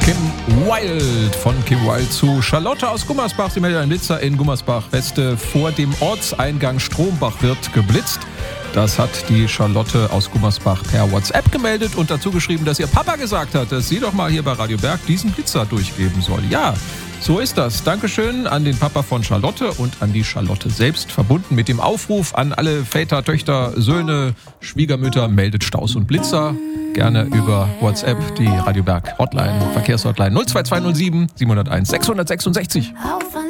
Wild von Kim Wilde zu Charlotte aus Gummersbach. Sie meldet einen Blitzer in Gummersbach-Weste. Vor dem Ortseingang Strombach wird geblitzt. Das hat die Charlotte aus Gummersbach per WhatsApp gemeldet und dazu geschrieben, dass ihr Papa gesagt hat, dass sie doch mal hier bei Radio Berg diesen Blitzer durchgeben soll. Ja, so ist das. Dankeschön an den Papa von Charlotte und an die Charlotte selbst, verbunden mit dem Aufruf an alle Väter, Töchter, Söhne, Schwiegermütter, meldet Staus und Blitzer. Gerne über WhatsApp, die Radio Berg Hotline, Verkehrshotline 02207 701 666.